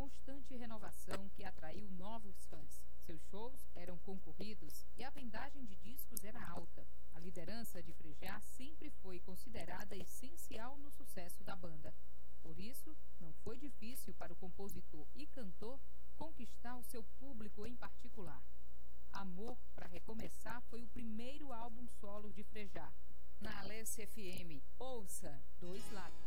constante renovação que atraiu novos fãs. Seus shows eram concorridos e a vendagem de discos era alta. A liderança de Frejá sempre foi considerada essencial no sucesso da banda. Por isso, não foi difícil para o compositor e cantor conquistar o seu público em particular. Amor para Recomeçar foi o primeiro álbum solo de Frejá. Na Alesse FM, ouça Dois Lados.